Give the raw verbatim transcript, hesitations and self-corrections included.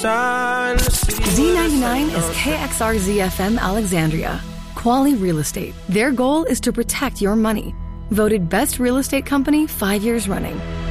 starting to see. Z ninety-nine is K X R Z F M Alexandria. Quali Real Estate. Their goal is to protect your money. Voted best real estate company five years running.